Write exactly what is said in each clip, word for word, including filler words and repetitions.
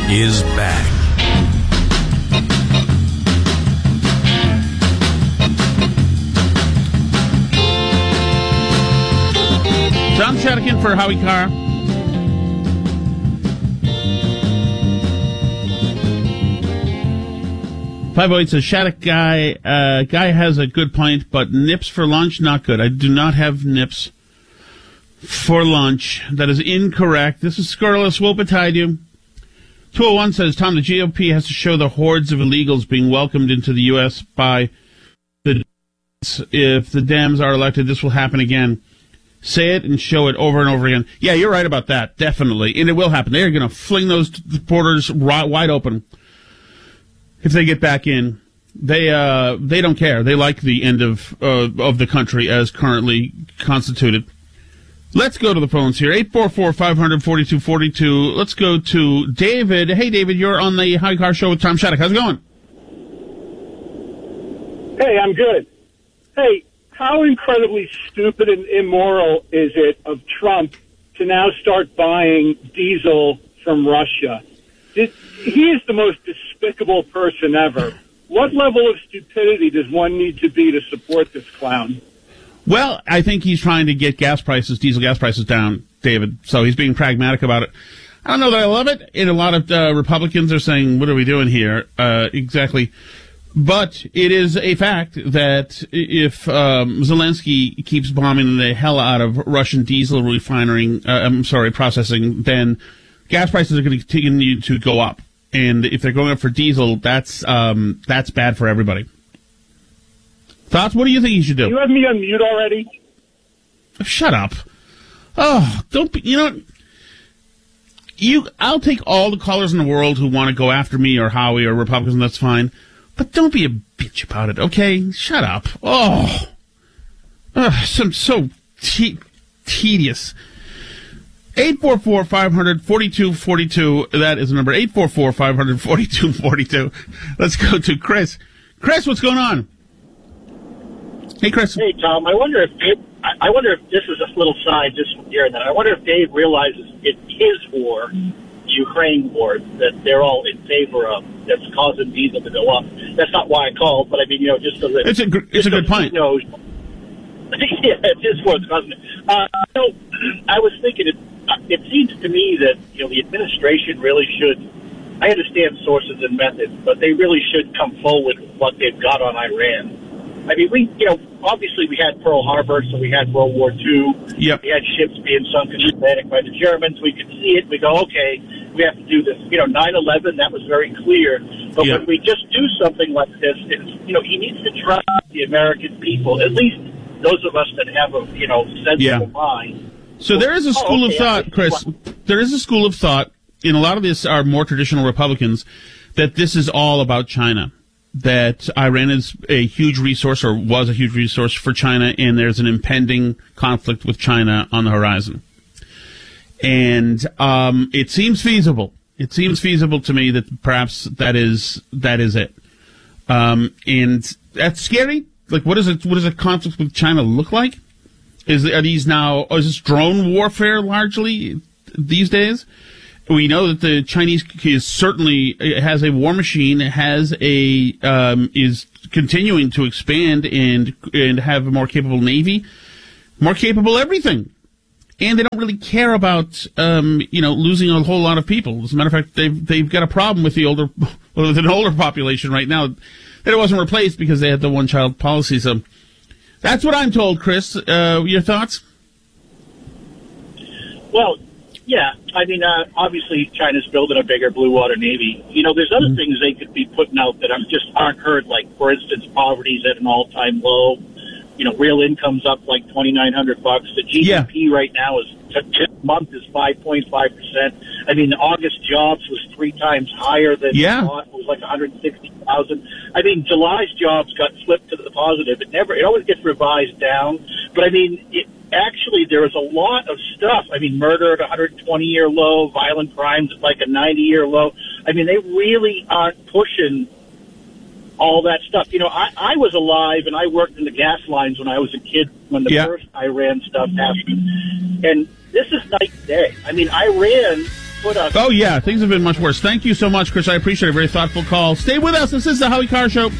is back. Tom Shadakin for Howie Carr. five oh eight says, Shattuck guy, uh, guy has a good point, but nips for lunch, not good. I do not have nips for lunch. That is incorrect. This is scurrilous. We'll betide you. two oh one says, Tom, the G O P has to show the hordes of illegals being welcomed into the U S by the if the Dems are elected, this will happen again. Say it and show it over and over again. Yeah, you're right about that, definitely. And it will happen. They're going to fling those borders wide open if they get back in. They uh, they don't care. They like the end of uh, of the country as currently constituted. Let's go to the phones here. eight four four, five hundred, forty-two forty-two. Let's go to David. Hey, David, you're on the Howie Carr Show with Tom Shattuck. How's it going? Hey, I'm good. Hey, how incredibly stupid and immoral is it of Trump to now start buying diesel from Russia? It, he is the most despicable person ever. What level of stupidity does one need to be to support this clown? Well, I think he's trying to get gas prices, diesel gas prices down, David. So he's being pragmatic about it. I don't know that I love it. And a lot of uh, Republicans are saying, what are we doing here? Uh, exactly. But it is a fact that if um, Zelensky keeps bombing the hell out of Russian diesel refining, uh, I'm sorry, processing, then gas prices are going to continue to go up. And if they're going up for diesel, that's um, that's bad for everybody. Thoughts? What do you think he should do? You have me on mute already? Shut up. Oh, don't be, you know, you, I'll take all the callers in the world who want to go after me or Howie or Republicans, and that's fine. But don't be a bitch about it, okay? Shut up. Oh, Ugh, some so te- tedious. eight four four, five hundred, forty-two forty-two. That is the number. eight four four, five hundred, forty-two forty-two. Let's go to Chris. Chris, what's going on? Hey, Chris. Hey, Tom. I wonder if Dave, I wonder if this is a little side just from hearing that. I wonder if Dave realizes it's his war, the Ukraine war, that they're all in favor of, that's causing diesel to go up. That's not why I called, but I mean, you know, just so that it's a gr- it's a good point. You know, yeah, it's his war that's causing it. Uh, you know, I was thinking it. It seems to me that you know the administration really should. I understand sources and methods, but they really should come forward with what they've got on Iran. I mean, we, you know, obviously we had Pearl Harbor, so we had World War Two. Yep. We had ships being sunk in the Atlantic by the Germans. We could see it. We go, okay, we have to do this. You know, nine eleven, that was very clear. But yep. when we just do something like this, it's, you know, he needs to trust the American people, at least those of us that have a, you know, sensible yeah. mind. So there is a school oh, okay, of thought, Chris, there is a school of thought, and a lot of this are more traditional Republicans, that this is all about China. That Iran is a huge resource, or was a huge resource for China, and there's an impending conflict with China on the horizon. And um, it seems feasible. It seems feasible to me that perhaps that is that is it. Um, and that's scary. Like, what is it? What does a conflict with China look like? Is are these now? Is this drone warfare largely these days? We know that the Chinese is certainly has a war machine, has a um, is continuing to expand and and have a more capable navy, more capable everything, and they don't really care about um, you know losing a whole lot of people. As a matter of fact, they've they've got a problem with the older with an older population right now that it wasn't replaced because they had the one child policy. So that's what I'm told, Chris. Uh, your thoughts? Well. Yeah, I mean, uh, obviously China's building a bigger blue water navy. You know, there's other mm-hmm. things they could be putting out that are just aren't heard. Like, for instance, poverty's at an all-time low. You know, real income's up like twenty-nine hundred bucks. The G D P yeah. right now is this month is five point five percent. I mean, the August jobs was three times higher than yeah. thought. It was like one hundred sixty thousand. I mean, July's jobs got flipped to the positive. It never, it always gets revised down. But I mean, it. Actually, there is a lot of stuff. I mean, murder at a one hundred twenty year low, violent crimes at like a ninety year low. I mean, they really aren't pushing all that stuff. You know, I, I was alive and I worked in the gas lines when I was a kid when the yeah. first Iran stuff happened. And this is night and day. I mean, Iran put us. Oh, yeah, things have been much worse. Thank you so much, Chris. I appreciate it. A very thoughtful call. Stay with us. This is the Howie Carr Show.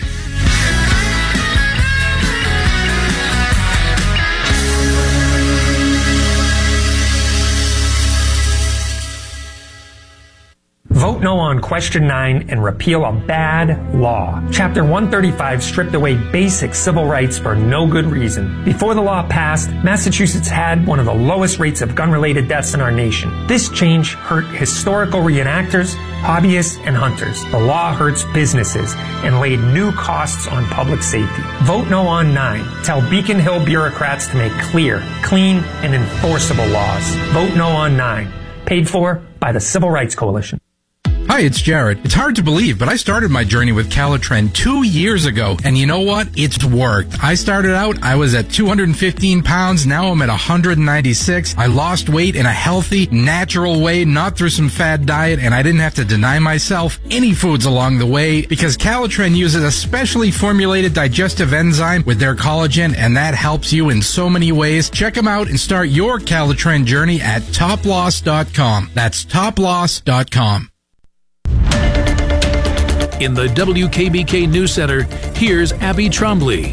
Vote no on Question nine and repeal a bad law. Chapter one thirty-five stripped away basic civil rights for no good reason. Before the law passed, Massachusetts had one of the lowest rates of gun-related deaths in our nation. This change hurt historical reenactors, hobbyists, and hunters. The law hurts businesses and laid new costs on public safety. Vote no on nine. Tell Beacon Hill bureaucrats to make clear, clean, and enforceable laws. Vote no on nine. Paid for by the Civil Rights Coalition. Hi, it's Jared. It's hard to believe, but I started my journey with Calitren two years ago, and you know what? It's worked. I started out, I was at two hundred fifteen pounds, now I'm at one hundred ninety-six. I lost weight in a healthy, natural way, not through some fad diet, and I didn't have to deny myself any foods along the way, because Calitren uses a specially formulated digestive enzyme with their collagen, and that helps you in so many ways. Check them out and start your Calitren journey at top loss dot com. That's top loss dot com. In the W K B K News Center, here's Abby Trombley.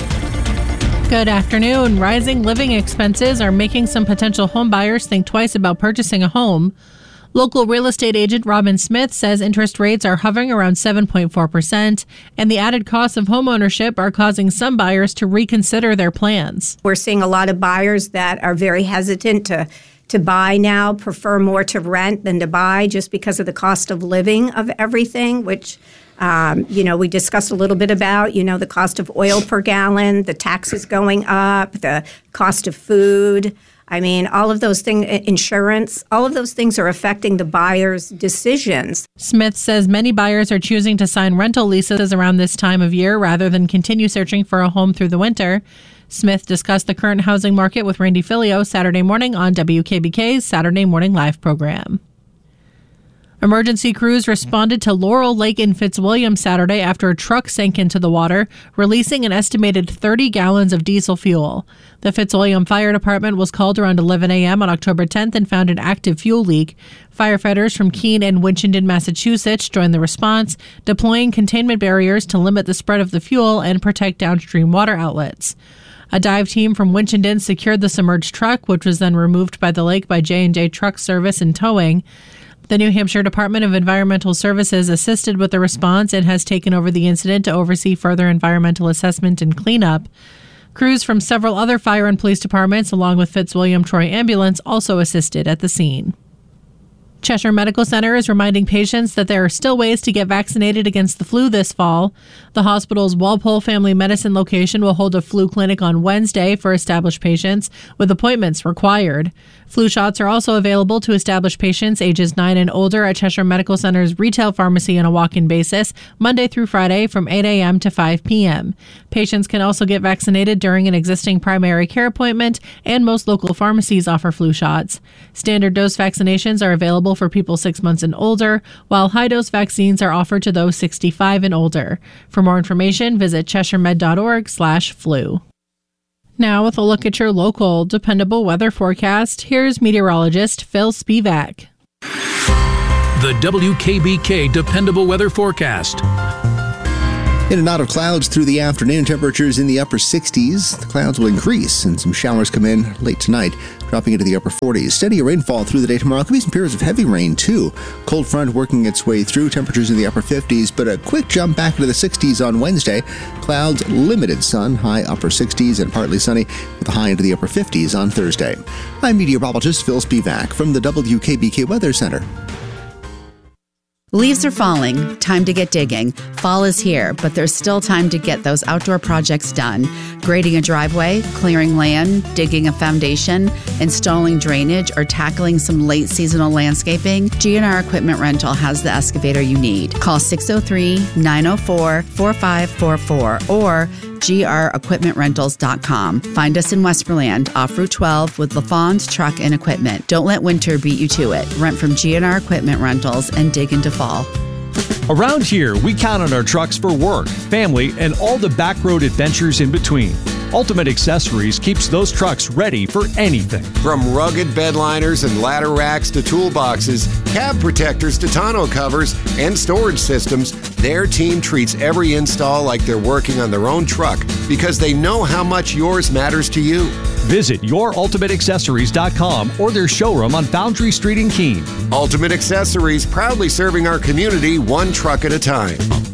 Good afternoon. Rising living expenses are making some potential home buyers think twice about purchasing a home. Local real estate agent Robin Smith says interest rates are hovering around seven point four percent, and the added costs of homeownership are causing some buyers to reconsider their plans. We're seeing a lot of buyers that are very hesitant to to buy now, prefer more to rent than to buy just because of the cost of living of everything, which, um, you know, we discussed a little bit about, you know, the cost of oil per gallon, the taxes going up, the cost of food. I mean, all of those things, insurance, all of those things are affecting the buyer's decisions. Smith says many buyers are choosing to sign rental leases around this time of year rather than continue searching for a home through the winter. Smith discussed the current housing market with Randy Filio Saturday morning on W K B K's Saturday Morning Live program. Emergency crews responded to Laurel Lake in Fitzwilliam Saturday after a truck sank into the water, releasing an estimated thirty gallons of diesel fuel. The Fitzwilliam Fire Department was called around eleven a.m. on October tenth and found an active fuel leak. Firefighters from Keene and Winchendon, Massachusetts joined the response, deploying containment barriers to limit the spread of the fuel and protect downstream water outlets. A dive team from Winchendon secured the submerged truck, which was then removed by the lake by J and J Truck Service and Towing. The New Hampshire Department of Environmental Services assisted with the response and has taken over the incident to oversee further environmental assessment and cleanup. Crews from several other fire and police departments, along with Fitzwilliam Troy Ambulance, also assisted at the scene. Cheshire Medical Center is reminding patients that there are still ways to get vaccinated against the flu this fall. The hospital's Walpole Family Medicine location will hold a flu clinic on Wednesday for established patients, with appointments required. Flu shots are also available to established patients ages nine and older at Cheshire Medical Center's retail pharmacy on a walk-in basis, Monday through Friday from eight a.m. to five p.m. Patients can also get vaccinated during an existing primary care appointment, and most local pharmacies offer flu shots. Standard dose vaccinations are available for people six months and older, while high-dose vaccines are offered to those sixty-five and older. For more information, visit cheshiremed.org slash flu. Now, with a look at your local dependable weather forecast, here's meteorologist Phil Spivak. The W K B K Dependable Weather Forecast. In and out of clouds through the afternoon, temperatures in the upper sixties. The clouds will increase and some showers come in late tonight, dropping into the upper forties. Steady rainfall through the day tomorrow. Could be some periods of heavy rain, too. Cold front working its way through, temperatures in the upper fifties, but a quick jump back into the sixties on Wednesday. Clouds, limited sun, high upper sixties and partly sunny, with a high into the upper fifties on Thursday. I'm meteorologist Phil Spivak from the W K B K Weather Center. Leaves are falling. Time to get digging. Fall is here, but there's still time to get those outdoor projects done. Grading a driveway, clearing land, digging a foundation, installing drainage, or tackling some late seasonal landscaping, G and R Equipment Rental has the excavator you need. Call six oh three, nine oh four, four five four four or G R equipment rentals dot com. Find us in Westmoreland off Route twelve with LaFawn's Truck and Equipment. Don't let winter beat you to it. Rent from G and R Equipment Rentals and dig into fall. Around here, we count on our trucks for work, family, and all the back road adventures in between. Ultimate Accessories keeps those trucks ready for anything. From rugged bed liners and ladder racks to toolboxes, cab protectors to tonneau covers, and storage systems, their team treats every install like they're working on their own truck because they know how much yours matters to you. Visit your ultimate accessories dot com or their showroom on Foundry Street in Keene. Ultimate Accessories, proudly serving our community one truck at a time.